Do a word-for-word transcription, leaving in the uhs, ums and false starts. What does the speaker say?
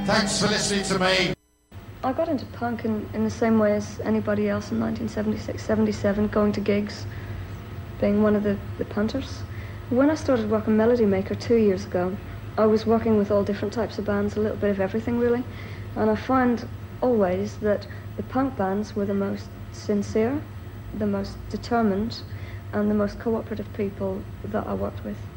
Thanks for listening to me. I got into punk in, in the same way as anybody else in nineteen seventy-six, seventy-seven, going to gigs, being one of the, the punters. When I started working Melody Maker two years ago, I was working with all different types of bands, a little bit of everything really, and I find always that the punk bands were the most sincere, the most determined, and the most cooperative people that I worked with.